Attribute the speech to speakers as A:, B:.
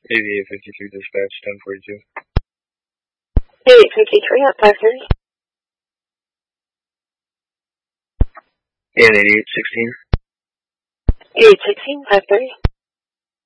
A: 8853 dispatch, 1042.
B: 8853 at 530.
A: And 8816.
B: 8816, 530.